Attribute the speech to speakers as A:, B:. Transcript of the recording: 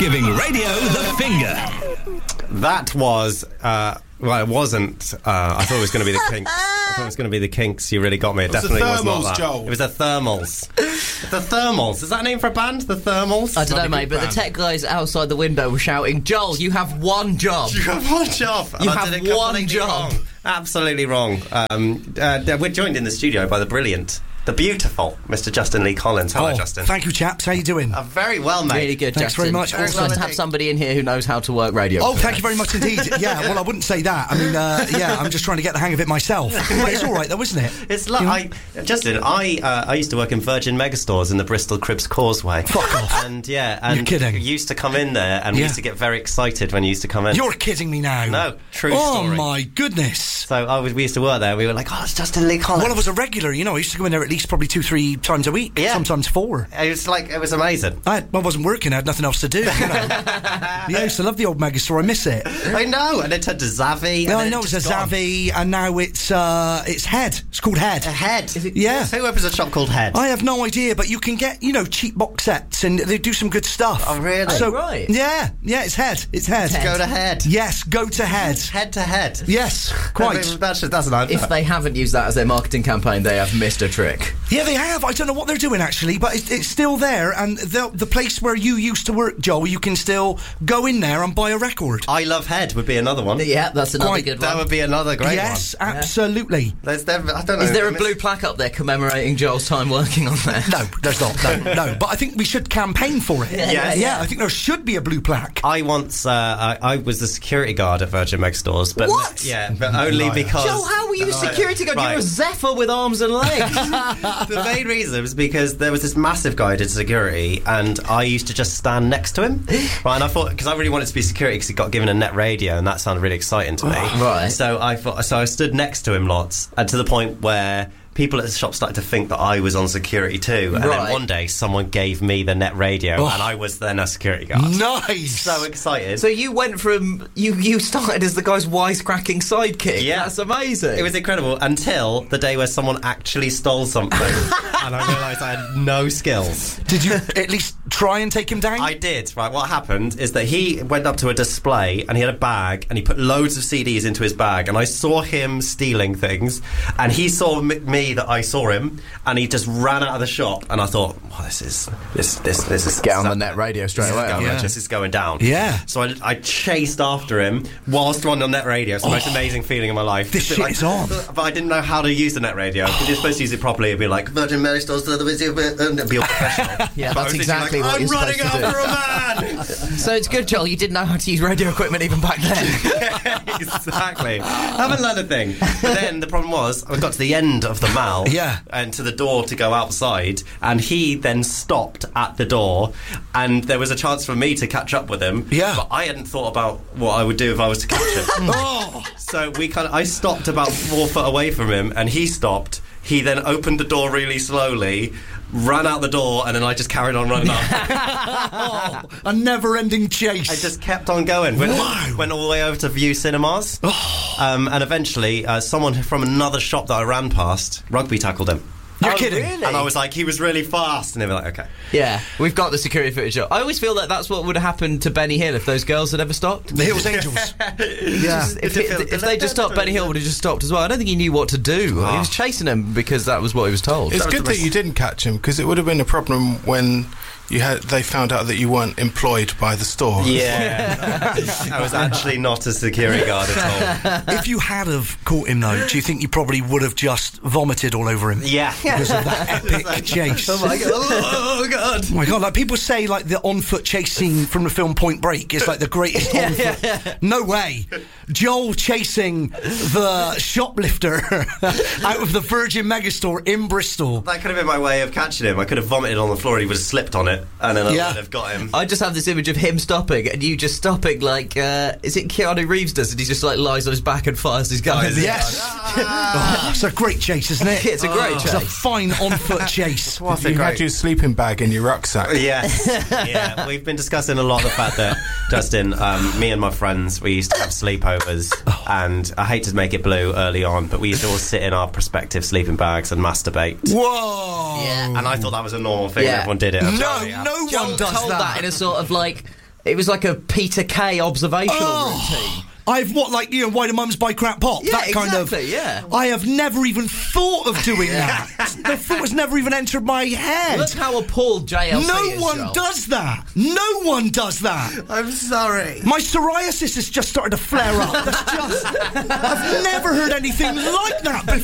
A: Giving radio the finger.
B: That was, well, it wasn't. I thought it was going to be the Kinks. I thought it was going to be the Kinks. You really got me. It definitely was not that.
C: Joel.
B: It was the Thermals. The Thermals. Is that a name for a band? The Thermals?
D: I don't know, mate, but the tech guys outside the window were shouting, Joel, you have one job.
B: You have one job.
D: You have one job.
B: Wrong. Absolutely wrong. We're joined in the studio by the brilliant, the beautiful Mr. Justin Lee Collins. Hello, Justin.
E: Thank you, chaps. How you doing?
B: Very well, mate.
D: Really good,
E: Thanks
D: Justin.
E: very much.
D: It's nice to have somebody in here who knows how to work radio.
E: Oh, thank you very much indeed. Yeah, well, I wouldn't say that. I mean, I'm just trying to get the hang of it myself. But it's all right, though, isn't it?
B: It's like, Justin, I used to work in Virgin Megastores in the Bristol Cribs Causeway.
E: Fuck off.
B: And
E: You're kidding.
B: You used to come in there, and we used to get very excited when you used to come in.
E: You're kidding me now.
B: No, true story.
E: Oh, my goodness.
B: So we used to work there. We were like, it's Justin Lee Collins.
E: Well, I was a regular, you know. I used to go in there at least probably 2-3 times a week.
B: Yeah.
E: Sometimes 4.
B: It was amazing.
E: I wasn't working. I had nothing else to do. You know? Yeah, I used to love the old Megastore. I miss it.
B: I know. And it turned to Zavvi.
E: Yeah, I know it's a Zavvi, and now it's Head. It's called Head.
B: Head?
E: Yeah.
B: Who opens a shop called Head?
E: I have no idea, but you can get, cheap box sets, and they do some good stuff.
B: Oh, really?
E: So,
D: right.
E: Yeah, it's Head. It's Head.
B: Go to Head.
E: Yes, go to Head.
B: Head to Head.
E: Yes, quite.
B: That's an advert.
D: If they haven't used that as their marketing campaign, they have missed a trick.
E: Yeah, they have. I don't know what they're doing, actually, but it's still there, and the place where you used to work, Joel, you can still go in there and buy a record.
B: I Love Head would be another one.
D: Yeah, that's another
E: Quite.
D: good one.
B: That would be another great one.
E: Yes, absolutely.
B: I don't know.
D: Is there a blue plaque up there commemorating Joel's time working on there?
E: No, there's not. No. But I think we should campaign for it.
D: Yeah.
E: I think there should be a blue plaque.
B: I once, I was the security guard at Virgin Megastores, but
D: What?
B: Yeah, but only because.
D: Joel, how were you a security guard? You're a Zephyr with arms and legs.
B: The main reason was because there was this massive guy who did security, and I used to just stand next to him. Right, and I thought, because I really wanted to be security because he got given a net radio, and that sounded really exciting to me.
D: Right.
B: So I stood next to him lots, and to the point where people at the shop started to think that I was on security too. And then one day someone gave me the net radio, and I was then a security guard.
E: Nice!
B: So excited.
D: So you went from... You started as the guy's wisecracking sidekick.
B: Yeah.
D: That's amazing.
B: It was incredible until the day where someone actually stole something and I realised I had no skills.
E: Did you at least try and take him down?
B: I did. Right, what happened is that he went up to a display and he had a bag and he put loads of CDs into his bag, and I saw him stealing things, and he saw me that I saw him, and he just ran out of the shop, and I thought, this is
D: Get on the net radio straight away.
B: This is going down.
E: Yeah.
B: So I chased after him whilst on the net radio. It's the most amazing feeling in my life.
E: This shit is on.
B: But I didn't know how to use the net radio. If you're supposed to use it properly, it'd be like Virgin Megastores, and it'd be all professional.
D: Yeah,
B: but
D: that's exactly what you're supposed to do.
B: I'm running after a man.
D: So it's good, Joel. You didn't know how to use radio equipment even back then.
B: Exactly. Haven't learned a thing. But then the problem was, I got to the end of the mall, and to the door to go outside, and he then stopped at the door, and there was a chance for me to catch up with him.
E: Yeah.
B: But I hadn't thought about what I would do if I was to catch him. So I stopped about 4 foot away from him, and he stopped. He then opened the door really slowly, ran out the door, and then I just carried on running up.
E: A never-ending chase.
B: I just kept on going. Went all the way over to View Cinemas, and eventually someone from another shop that I ran past rugby tackled him.
E: You're kidding.
D: Really?
B: And I was like, he was really fast, and they were like, okay.
D: Yeah, we've got the security footage up. I always feel that that's what would have happened to Benny Hill if those girls had ever stopped.
E: The Hills Angels. Yeah.
D: If they just stopped, Benny Hill would have just stopped as well. I don't think he knew what to do. He was chasing them because that was what he was told.
C: It's good that you didn't catch him, because it would have been a problem when they found out that you weren't employed by the store.
B: Yeah. I was actually not a security guard at all.
E: If you had have caught him, though, do you think you probably would have just vomited all over him?
B: Yeah.
E: Because of that epic chase.
B: Oh my god. Oh god.
E: Oh my god, like people say, like the on-foot chase scene from the film Point Break is like the greatest on-foot. No way. Joel chasing the shoplifter out of the Virgin Megastore in Bristol.
B: That could have been my way of catching him. I could have vomited on the floor, he would have slipped on it, and then I would have got him.
D: I just have this image of him stopping and you just stopping like, is it Keanu Reeves does it? He just like lies on his back and fires his gun.
E: Yes. It's a great chase, isn't it?
D: It's a great chase.
E: It's a fine on-foot chase.
C: You had your sleeping bag in your rucksack.
B: Yes. Yeah, we've been discussing a lot the fact that, Justin, me and my friends, we used to have sleepovers, and I hate to make it blue early on, but we used to all sit in our prospective sleeping bags and masturbate.
E: Whoa!
D: Yeah.
B: And I thought that was a normal thing.
D: Yeah.
B: Everyone did it.
E: No one does
D: told that in a sort of like It was like a Peter Kay observational routine.
E: I've why do mums buy crap pop?
D: Yeah,
E: that kind
D: exactly,
E: of.
D: yeah.
E: I have never even thought of doing that. The thought has never even entered my head.
D: Look how appalled JLC is,
E: No one
D: Joel.
E: does that. No one does that.
C: I'm sorry.
E: My psoriasis has just started to flare up. I've never heard anything like that before.